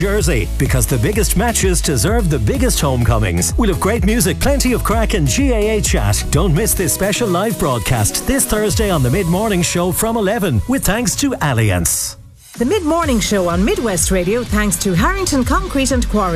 Jersey, because the biggest matches deserve the biggest homecomings. We'll have great music, plenty of crack and GAA chat. Don't miss this special live broadcast this Thursday on the Mid-Morning Show from 11, with thanks to Allianz. The Mid-Morning Show on Midwest Radio, thanks to Harrington Concrete and Quarry.